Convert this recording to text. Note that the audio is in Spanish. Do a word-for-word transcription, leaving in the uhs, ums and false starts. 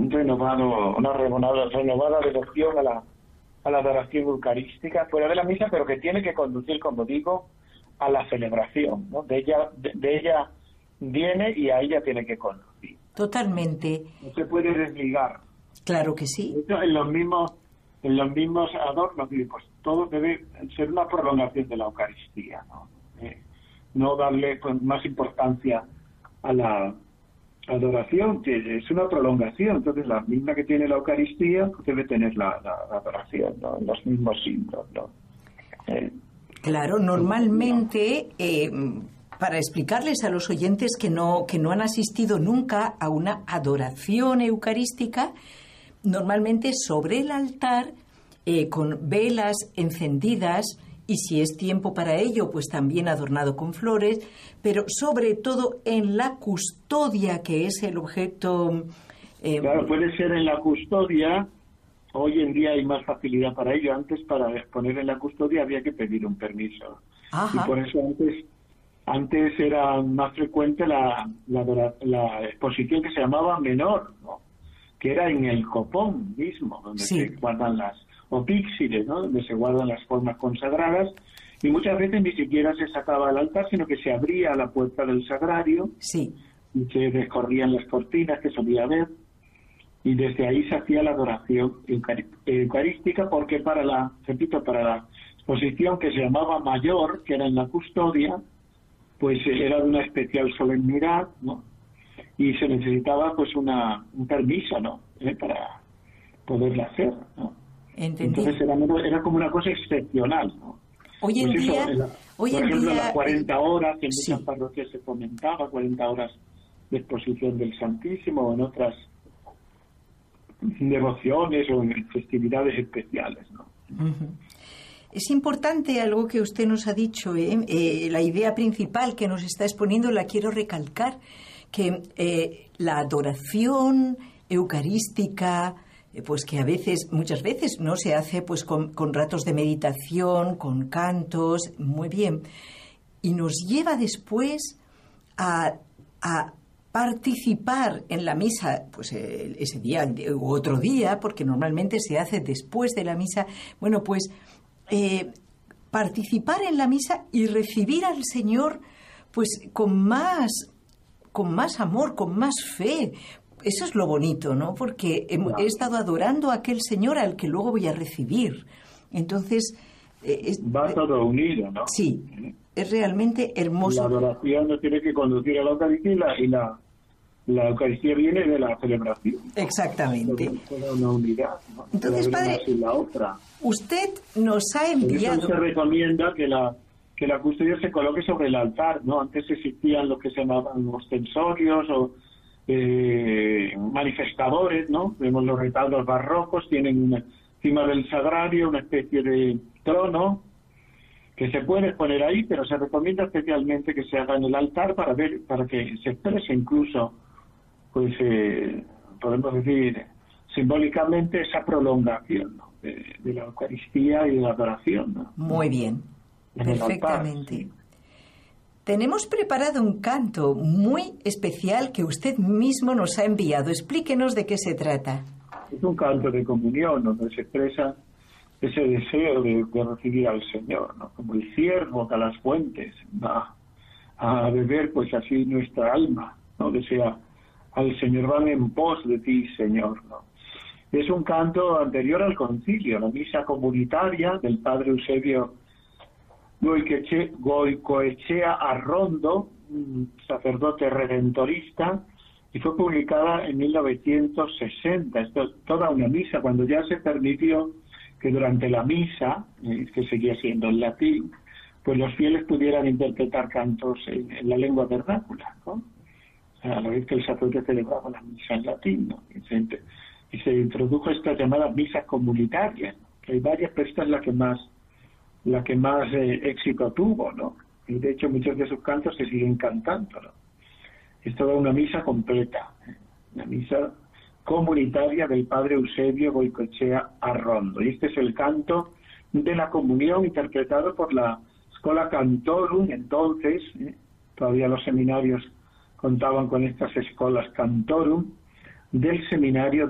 un renovado, una renovada, renovada devoción a la, a la adoración eucarística fuera de la misa, pero que tiene que conducir, como digo, a la celebración, ¿no? De ella, de, de ella viene y a ella tiene que conducir. Totalmente. No se puede desligar. Claro que sí. En los mismos, en los mismos adornos, pues todo debe ser una prolongación de la Eucaristía, ¿no? Eh, no darle pues, más importancia a la adoración, que es una prolongación. Entonces, la misma que tiene la Eucaristía pues, debe tener la, la, la adoración, ¿no? Los mismos símbolos, ¿no? Eh, claro, normalmente, eh, para explicarles a los oyentes que no, que no han asistido nunca a una adoración eucarística, normalmente sobre el altar, eh, con velas encendidas, y si es tiempo para ello, pues también adornado con flores, pero sobre todo en la custodia, que es el objeto... Eh, claro, puede ser en la custodia. Hoy en día hay más facilidad para ello. Antes, para exponer en la custodia, había que pedir un permiso. Ajá. Y por eso antes antes era más frecuente la, la, la exposición que se llamaba menor, ¿no? Que era en el copón mismo, donde sí. se guardan las... o píxiles, ¿no? Donde se guardan las formas consagradas, y muchas veces ni siquiera se sacaba al altar, sino que se abría la puerta del sagrario, sí. y se descorrían las cortinas que solía haber, y desde ahí se hacía la adoración eucarística, porque para la, repito, para la exposición que se llamaba mayor, que era en la custodia, pues era de una especial solemnidad, ¿no? Y se necesitaba pues una un permiso, ¿no? ¿Eh? Para poderla hacer, ¿no? Entendí. Entonces era, era como una cosa excepcional, ¿no? Hoy en pues día, eso, la, hoy por en ejemplo, día, las cuarenta horas, que en sí. muchas parroquias se fomentaba, cuarenta horas de exposición del Santísimo, o en otras devociones o en festividades especiales, ¿no? Uh-huh. Es importante algo que usted nos ha dicho, ¿eh? Eh, la idea principal que nos está exponiendo, la quiero recalcar, que eh, la adoración eucarística, eh, pues que a veces, muchas veces, no se hace pues con, con ratos de meditación, con cantos, muy bien, y nos lleva después a, a participar en la misa, pues eh, ese día u otro día, porque normalmente se hace después de la misa. Bueno, pues eh, participar en la misa y recibir al Señor, pues con más, con más amor, con más fe. Eso es lo bonito, ¿no? Porque he, he estado adorando a aquel Señor al que luego voy a recibir. Entonces eh, es, va todo unido, ¿no? Sí. Es realmente hermoso. La adoración nos tiene que conducir a la Eucaristía, y la, y la, la Eucaristía viene de la celebración. Exactamente. Toda una unidad, ¿no? Entonces, padre, la otra. Usted nos ha enviado... Por eso se recomienda que la que la custodia se coloque sobre el altar, ¿no? Antes existían lo que se llamaban ostensorios o eh, manifestadores, ¿no? Vemos los retablos barrocos, tienen una, encima del sagrario una especie de trono que se puede poner ahí, pero se recomienda especialmente que se haga en el altar para ver, para que se exprese incluso, pues eh, podemos decir simbólicamente, esa prolongación, ¿no? de, de la Eucaristía y de la adoración, ¿no? Muy bien, en perfectamente. El altar, sí. Tenemos preparado un canto muy especial que usted mismo nos ha enviado. Explíquenos de qué se trata. Es un canto de comunión donde se expresa ese deseo de, de recibir al Señor, ¿no? Como el ciervo que a las fuentes va a beber, pues así nuestra alma, ¿no? Desea al Señor, van en pos de ti, Señor, ¿no? Es un canto anterior al concilio, la misa comunitaria del padre Eusebio Goicoechea, Goicoechea Arrondo, un sacerdote redentorista, y fue publicada en mil novecientos sesenta. Esto es toda una misa, cuando ya se permitió que durante la misa, eh, que seguía siendo en latín, pues los fieles pudieran interpretar cantos en, en la lengua vernácula, ¿no? A la vez que el sacerdote celebraba la misa en latín, ¿no? Y se, y se introdujo esta llamada misa comunitaria, ¿no? Que hay varias, pero esta es la que más, la que más eh, éxito tuvo, ¿no? Y de hecho muchos de sus cantos se siguen cantando, ¿no? Es toda una misa completa, ¿eh? Una misa comunitaria del padre Eusebio Goicoechea Arrondo. Y este es el canto de la comunión interpretado por la Schola Cantorum. Entonces, ¿eh? todavía los seminarios contaban con estas escolas Cantorum del seminario